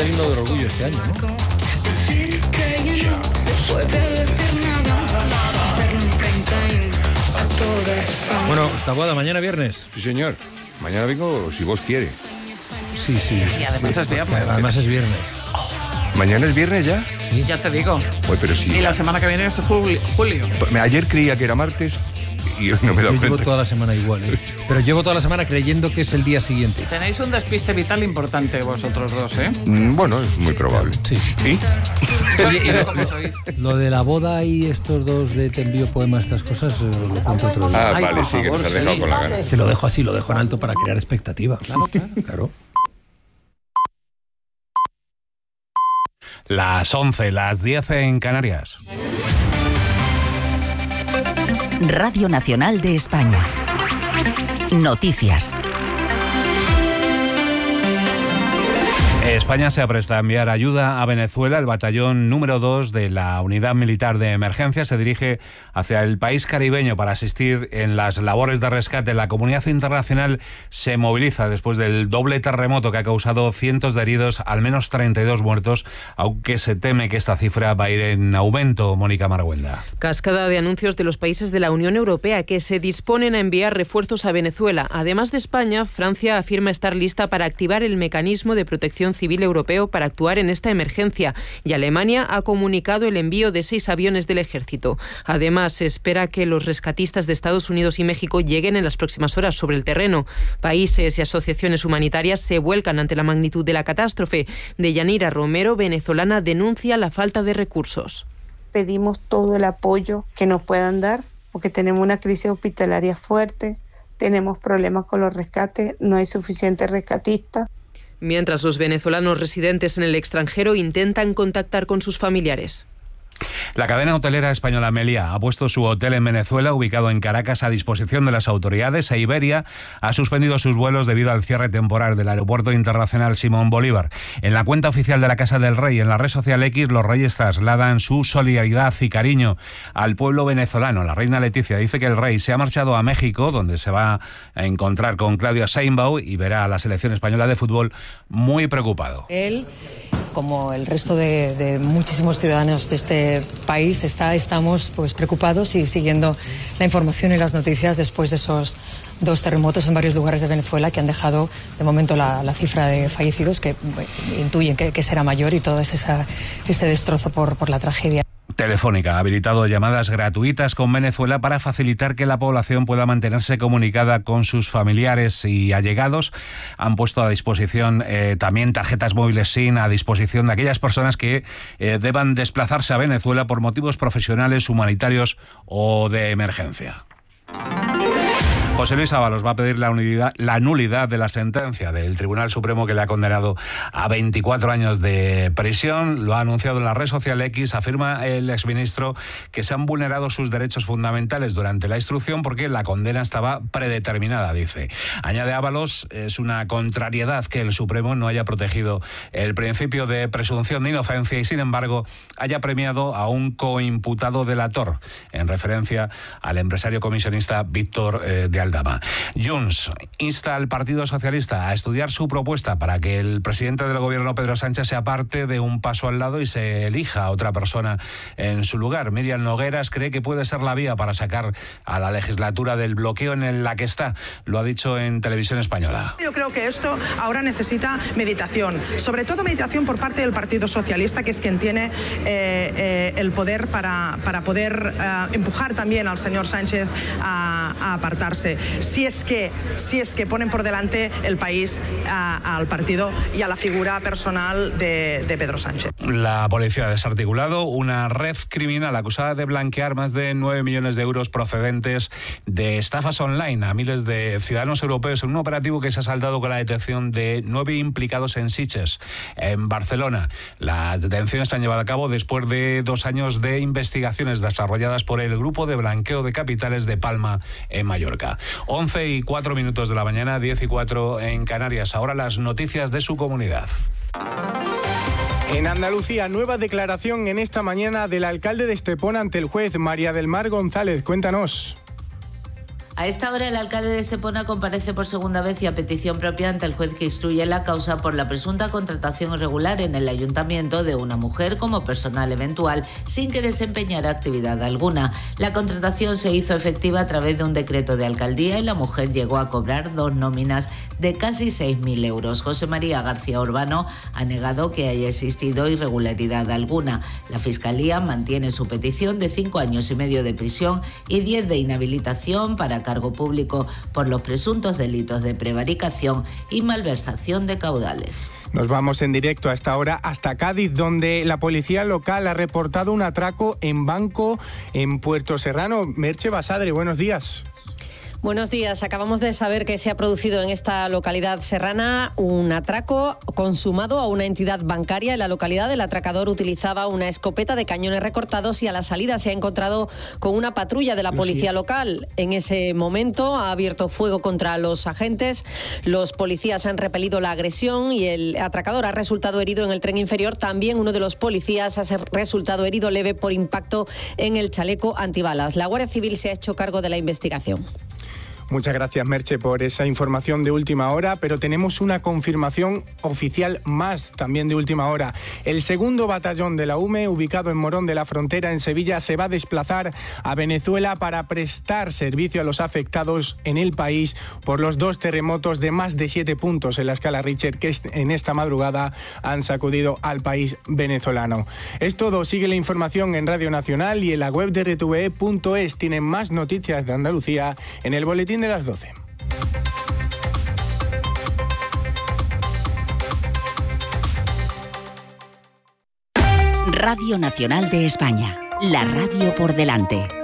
ser himno del orgullo este año, ¿no? Bueno, Taboada, mañana viernes. Sí, señor. Mañana vengo si vos quiere. Sí. Y además es viernes. Además es viernes. ¿Mañana es viernes ya? Sí. Ya te digo. Uy, pero sí. Y la semana que viene es julio. Ayer creía que era martes y hoy no me he dado Yo llevo cuenta. toda la semana igual, ¿eh? Pero llevo toda la semana creyendo que es el día siguiente. Tenéis un despiste vital importante vosotros dos, ¿eh? Bueno, es muy probable. Sí. ¿Sí? Oye, y ¿Cómo sois? lo de la boda y estos dos de te envío poemas, estas cosas, lo cuento otro día. Ah, Ay, vale, por sí, que favor, nos has dejado sí. con la gana. Te lo dejo así, lo dejo en alto para crear expectativa. Claro. Las 11, las 10 en Canarias. Radio Nacional de España. Noticias. España se apresta a enviar ayuda a Venezuela. El batallón número 2 de la Unidad Militar de Emergencia se dirige hacia el país caribeño para asistir en las labores de rescate. La comunidad internacional se moviliza después del doble terremoto que ha causado cientos de heridos, al menos 32 muertos, aunque se teme que esta cifra va a ir en aumento. Mónica Marguenda. Cascada de anuncios de los países de la Unión Europea que se disponen a enviar refuerzos a Venezuela. Además de España, Francia afirma estar lista para activar el mecanismo de protección civil europeo para actuar en esta emergencia, y Alemania ha comunicado el envío de 6 aviones del ejército. Además, se espera que los rescatistas de Estados Unidos y México lleguen en las próximas horas sobre el terreno. Países y asociaciones humanitarias se vuelcan ante la magnitud de la catástrofe. Deyanira Romero, venezolana, denuncia la falta de recursos. Pedimos todo el apoyo que nos puedan dar, porque tenemos una crisis hospitalaria fuerte, tenemos problemas con los rescates, no hay suficientes rescatistas. Mientras los venezolanos residentes en el extranjero intentan contactar con sus familiares. La cadena hotelera española Meliá ha puesto su hotel en Venezuela, ubicado en Caracas, a disposición de las autoridades, e Iberia ha suspendido sus vuelos debido al cierre temporal del Aeropuerto Internacional Simón Bolívar. En la cuenta oficial de la Casa del Rey, en la red social X, los reyes trasladan su solidaridad y cariño al pueblo venezolano. La reina Leticia dice que el rey se ha marchado a México, donde se va a encontrar con Claudia Sheinbaum y verá a la selección española de fútbol muy preocupado. Él, como el resto de muchísimos ciudadanos de este país, estamos pues preocupados y siguiendo la información y las noticias después de esos 2 terremotos en varios lugares de Venezuela que han dejado de momento la cifra de fallecidos, que intuyen que será mayor, y todo ese destrozo por la tragedia. Telefónica ha habilitado llamadas gratuitas con Venezuela para facilitar que la población pueda mantenerse comunicada con sus familiares y allegados. Han puesto a disposición también tarjetas móviles SIM a disposición de aquellas personas que deban desplazarse a Venezuela por motivos profesionales, humanitarios o de emergencia. José Luis Ábalos va a pedir la nulidad de la sentencia del Tribunal Supremo que le ha condenado a 24 años de prisión. Lo ha anunciado en la red social X. Afirma el exministro que se han vulnerado sus derechos fundamentales durante la instrucción porque la condena estaba predeterminada, dice. Añade Ábalos, es una contrariedad que el Supremo no haya protegido el principio de presunción de inocencia y, sin embargo, haya premiado a un coimputado delator, en referencia al empresario comisionista Víctor de Aldama. Junts insta al Partido Socialista a estudiar su propuesta para que el presidente del gobierno, Pedro Sánchez, se aparte de un paso al lado y se elija a otra persona en su lugar. Míriam Nogueras cree que puede ser la vía para sacar a la legislatura del bloqueo en la que está. Lo ha dicho en Televisión Española. Yo creo que esto ahora necesita meditación, sobre todo meditación por parte del Partido Socialista, que es quien tiene el poder para poder empujar también al señor Sánchez a apartarse. Si es que ponen por delante el país al partido y a la figura personal de Pedro Sánchez. La policía ha desarticulado una red criminal acusada de blanquear más de 9 millones de euros procedentes de estafas online a miles de ciudadanos europeos en un operativo que se ha saldado con la detención de 9 implicados en Sitges, en Barcelona. Las detenciones se han llevado a cabo después de 2 años de investigaciones desarrolladas por el Grupo de Blanqueo de Capitales de Palma, en Mallorca. 11:04 de la mañana, 10:04 en Canarias. Ahora las noticias de su comunidad. En Andalucía, nueva declaración en esta mañana del alcalde de Estepona ante el juez. María del Mar González, cuéntanos. A esta hora el alcalde de Estepona comparece por segunda vez y a petición propia ante el juez que instruye la causa por la presunta contratación irregular en el ayuntamiento de una mujer como personal eventual sin que desempeñara actividad alguna. La contratación se hizo efectiva a través de un decreto de alcaldía y la mujer llegó a cobrar 2 nóminas de casi 6.000 euros. José María García Urbano ha negado que haya existido irregularidad alguna. La Fiscalía mantiene su petición de 5 años y medio de prisión y 10 de inhabilitación para cargo público por los presuntos delitos de prevaricación y malversación de caudales. Nos vamos en directo a esta hora hasta Cádiz, donde la policía local ha reportado un atraco en banco en Puerto Serrano. Merche Basadre, buenos días. Buenos días. Acabamos de saber que se ha producido en esta localidad serrana un atraco consumado a una entidad bancaria en la localidad. El atracador utilizaba una escopeta de cañones recortados y a la salida se ha encontrado con una patrulla de la policía local. En ese momento ha abierto fuego contra los agentes. Los policías han repelido la agresión y el atracador ha resultado herido en el tren inferior. También uno de los policías ha resultado herido leve por impacto en el chaleco antibalas. La Guardia Civil se ha hecho cargo de la investigación. Muchas gracias, Merche, por esa información de última hora, pero tenemos una confirmación oficial más, también de última hora. El 2º batallón de la UME, ubicado en Morón de la Frontera, en Sevilla, se va a desplazar a Venezuela para prestar servicio a los afectados en el país por los 2 terremotos de más de 7 puntos en la escala Richter que en esta madrugada han sacudido al país venezolano. Es todo, sigue la información en Radio Nacional y en la web de rtve.es. Tienen más noticias de Andalucía en el boletín de las 12. Radio Nacional de España, la radio por delante.